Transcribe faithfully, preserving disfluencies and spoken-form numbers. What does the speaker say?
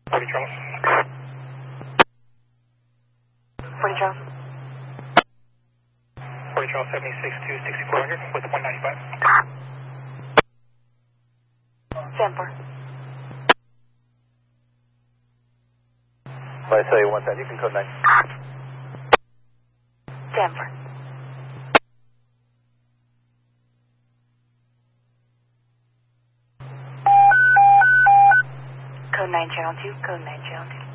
forty Charles. forty Charles. forty Charles seventy-six to sixty-four hundred with one ninety-five. Denver. If I say one ten, you can code nine. Denver. Code nine channel two, code nine channel two.